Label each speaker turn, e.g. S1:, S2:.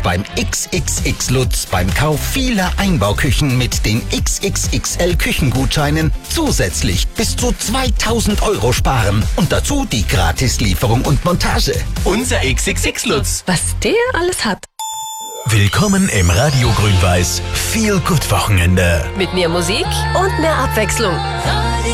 S1: beim XXX Lutz beim Kauf vieler Einbauküchen mit den XXXL Küchengutscheinen zusätzlich bis zu 2000 € sparen und dazu die Gratislieferung und Montage.
S2: Unser XXX Lutz.
S3: Was der alles hat.
S4: Willkommen im Radio Grün-Weiß Feel Good Wochenende.
S3: Mit mehr Musik und mehr Abwechslung.